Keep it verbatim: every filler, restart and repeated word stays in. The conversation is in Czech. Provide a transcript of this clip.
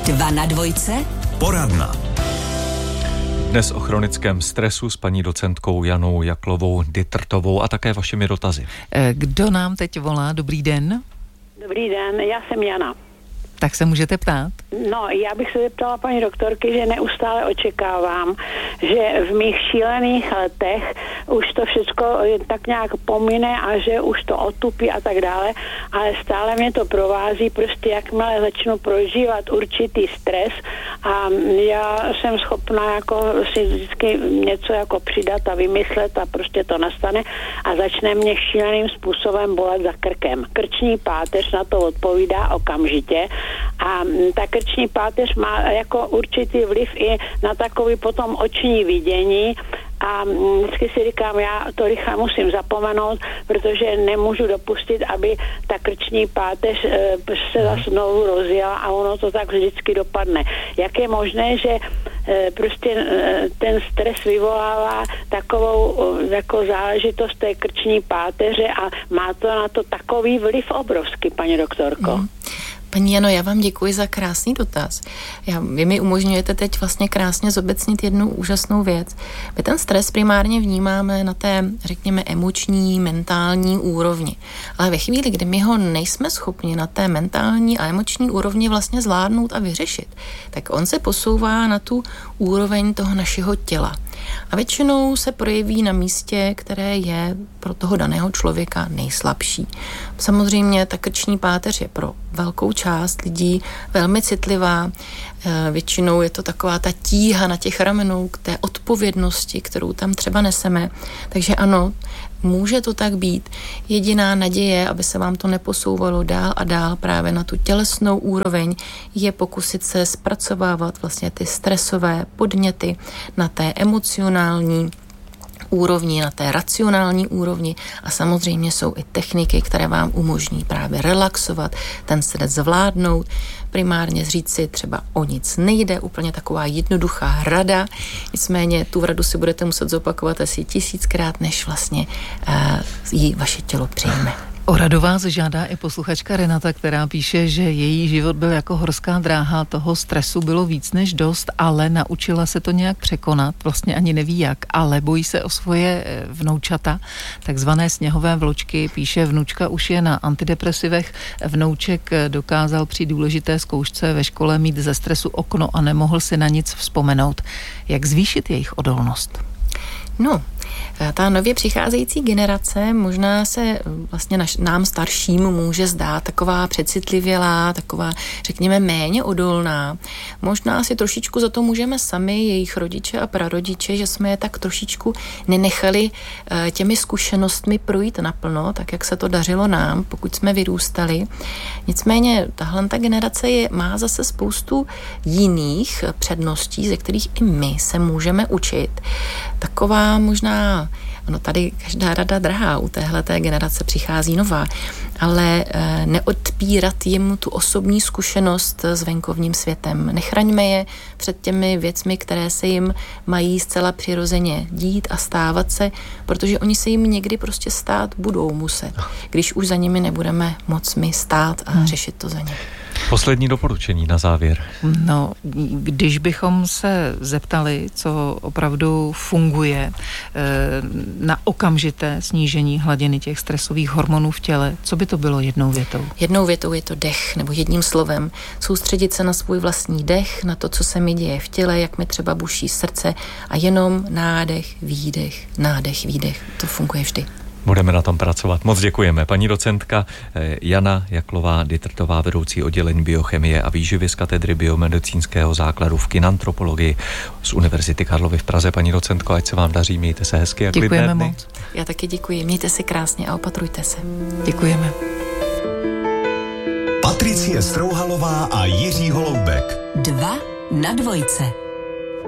Dva na dvojce. Poradna. Dnes o chronickém stresu s paní docentkou Janou Jaklovou Dittrtovou a také vašimi dotazy. Kdo nám teď volá? Dobrý den. Dobrý den, já jsem Jana. Tak se můžete ptát. No, já bych se zeptala paní doktorky, že neustále očekávám, že v mých šílených letech už to všechno tak nějak pomine a že už to otupí a tak dále, ale stále mě to provází, prostě jakmile začnu prožívat určitý stres a já jsem schopná jako si vždycky něco jako přidat a vymyslet a prostě to nastane a začne mě šíleným způsobem bolet za krkem. Krční páteř na to odpovídá okamžitě. A ta krční páteř má jako určitý vliv i na takový potom oční vidění a vždycky si říkám, já to rychle musím zapomenout, protože nemůžu dopustit, aby ta krční páteř se zase znovu rozjela a ono to tak vždycky dopadne. Jak je možné, že prostě ten stres vyvolává takovou jako záležitost té krční páteře a má to na to takový vliv obrovský, paní doktorko? Mm. Paní Jano, já vám děkuji za krásný dotaz. Já, vy mi umožňujete teď vlastně krásně zobecnit jednu úžasnou věc. My ten stres primárně vnímáme na té, řekněme, emoční, mentální úrovni. Ale ve chvíli, kdy my ho nejsme schopni na té mentální a emoční úrovni vlastně zvládnout a vyřešit, tak on se posouvá na tu úroveň toho našeho těla. A většinou se projeví na místě, které je pro toho daného člověka nejslabší. Samozřejmě ta krční páteř je pro velkou část lidí velmi citlivá. Většinou je to taková ta tíha na těch ramenou k té odpovědnosti, kterou tam třeba neseme. Takže ano, může to tak být. Jediná naděje, aby se vám to neposouvalo dál a dál právě na tu tělesnou úroveň, je pokusit se zpracovávat vlastně ty stresové podněty na té emocionální úrovni, na té racionální úrovni a samozřejmě jsou i techniky, které vám umožní právě relaxovat, ten stres zvládnout, primárně říct si třeba o nic nejde, úplně taková jednoduchá rada, nicméně tu radu si budete muset zopakovat asi tisíckrát, než vlastně uh, ji vaše tělo přijme. O radu vás žádá i posluchačka Renata, která píše, že její život byl jako horská dráha, toho stresu bylo víc než dost, ale naučila se to nějak překonat, vlastně ani neví jak, ale bojí se o svoje vnoučata, takzvané sněhové vločky, píše, vnučka už je na antidepresivech, vnouček dokázal při důležité zkoušce ve škole mít ze stresu okno a nemohl si na nic vzpomenout. Jak zvýšit jejich odolnost? No, ta nově přicházející generace možná se vlastně naš, nám starším může zdát taková přecitlivělá, taková, řekněme, méně odolná. Možná si trošičku za to můžeme sami, jejich rodiče a prarodiče, že jsme je tak trošičku nenechali těmi zkušenostmi projít naplno, tak jak se to dařilo nám, pokud jsme vyrůstali. Nicméně tahle ta generace je, má zase spoustu jiných předností, ze kterých i my se můžeme učit. Taková možná, no tady každá rada drahá, u téhleté generace přichází nová, ale e, neodpírat jim tu osobní zkušenost s venkovním světem. Nechraňme je před těmi věcmi, které se jim mají zcela přirozeně dít a stávat se, protože oni se jim někdy prostě stát budou muset, když už za nimi nebudeme moc my stát a hmm. řešit to za ně. Poslední doporučení na závěr. No, když bychom se zeptali, co opravdu funguje na okamžité snížení hladiny těch stresových hormonů v těle, co by to bylo jednou větou? Jednou větou je to dech, nebo jedním slovem. Soustředit se na svůj vlastní dech, na to, co se mi děje v těle, jak mi třeba buší srdce a jenom nádech, výdech, nádech, výdech. To funguje vždy. Budeme na tom pracovat. Moc děkujeme. Paní docentka Jana Jaklová Dittrtová, vedoucí oddělení biochemie a výživy z katedry biomedicínského základu v kinantropologii z Univerzity Karlovy v Praze. Paní docentko, ať se vám daří, mějte se hezky a klidné dny. Děkujeme moc. Já taky děkuji. Mějte se krásně a opatrujte se. Děkujeme. Patricie Strouhalová a Jiří Holoubek. Dva na dvojce.